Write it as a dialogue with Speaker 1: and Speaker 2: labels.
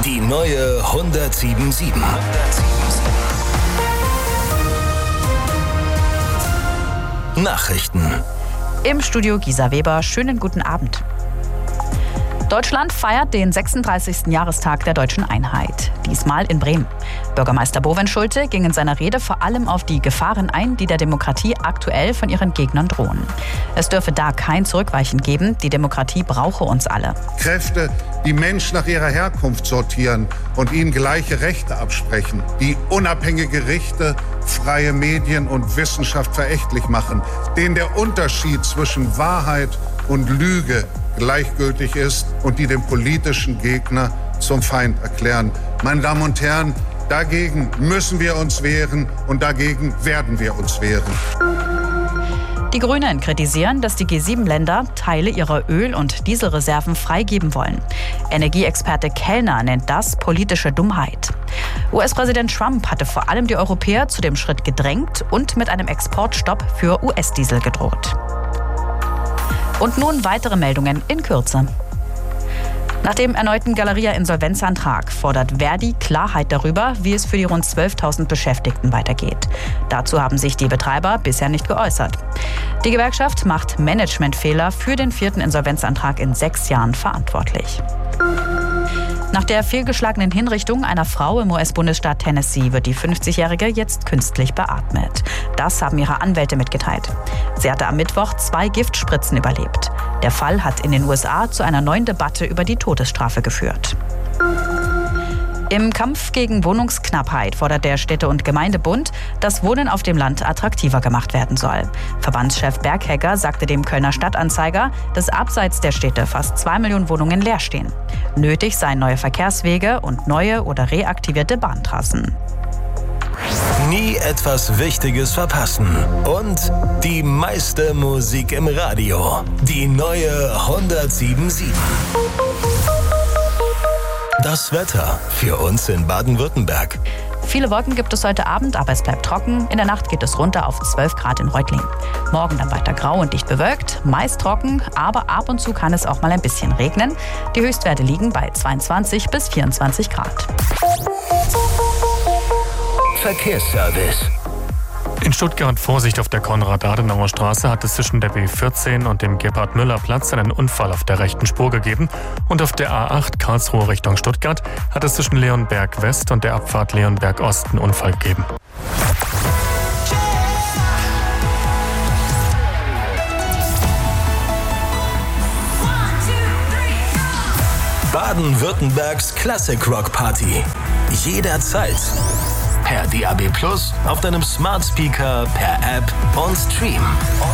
Speaker 1: Die neue 107.7. Nachrichten.
Speaker 2: Im Studio Gisa Weber, schönen guten Abend. Deutschland feiert den 36. Jahrestag der deutschen Einheit. Diesmal in Bremen. Bürgermeister Bovenschulte ging in seiner Rede vor allem auf die Gefahren ein, die der Demokratie aktuell von ihren Gegnern drohen. Es dürfe da kein Zurückweichen geben. Die Demokratie brauche uns alle.
Speaker 3: Kräfte, die Menschen nach ihrer Herkunft sortieren und ihnen gleiche Rechte absprechen, die unabhängige Gerichte, freie Medien und Wissenschaft verächtlich machen, denen der Unterschied zwischen Wahrheit und Lüge gleichgültig ist und die den politischen Gegner zum Feind erklären. Meine Damen und Herren, dagegen müssen wir uns wehren und dagegen werden wir uns wehren.
Speaker 2: Die Grünen kritisieren, dass die G7-Länder Teile ihrer Öl- und Dieselreserven freigeben wollen. Energieexperte Kellner nennt das politische Dummheit. US-Präsident Trump hatte vor allem die Europäer zu dem Schritt gedrängt und mit einem Exportstopp für US-Diesel gedroht. Und nun weitere Meldungen in Kürze. Nach dem erneuten Galeria-Insolvenzantrag fordert Verdi Klarheit darüber, wie es für die rund 12.000 Beschäftigten weitergeht. Dazu haben sich die Betreiber bisher nicht geäußert. Die Gewerkschaft macht Managementfehler für den 4. Insolvenzantrag in 6 Jahren verantwortlich. Nach der fehlgeschlagenen Hinrichtung einer Frau im US-Bundesstaat Tennessee wird die 50-Jährige jetzt künstlich beatmet. Das haben ihre Anwälte mitgeteilt. Sie hatte am Mittwoch 2 Giftspritzen überlebt. Der Fall hat in den USA zu einer neuen Debatte über die Todesstrafe geführt. Im Kampf gegen Wohnungsknappheit fordert der Städte- und Gemeindebund, dass Wohnen auf dem Land attraktiver gemacht werden soll. Verbandschef Berghegger sagte dem Kölner Stadtanzeiger, dass abseits der Städte fast 2 Millionen Wohnungen leer stehen. Nötig seien neue Verkehrswege und neue oder reaktivierte Bahntrassen.
Speaker 1: Nie etwas Wichtiges verpassen. Und die meiste Musik im Radio. Die neue 107.7. Das Wetter für uns in Baden-Württemberg.
Speaker 2: Viele Wolken gibt es heute Abend, aber es bleibt trocken. In der Nacht geht es runter auf 12 Grad in Reutlingen. Morgen dann weiter grau und dicht bewölkt, meist trocken, aber ab und zu kann es auch mal ein bisschen regnen. Die Höchstwerte liegen bei 22 bis 24 Grad.
Speaker 1: Verkehrsservice.
Speaker 4: In Stuttgart Vorsicht auf der Konrad-Adenauer-Straße hat es zwischen der B14 und dem Gebhard-Müller-Platz einen Unfall auf der rechten Spur gegeben. Und auf der A8 Karlsruhe Richtung Stuttgart hat es zwischen Leonberg West und der Abfahrt Leonberg Ost einen Unfall gegeben.
Speaker 1: Baden-Württembergs Classic Rock Party. Jederzeit. Per DAB+, auf deinem Smart Speaker, per App und Stream.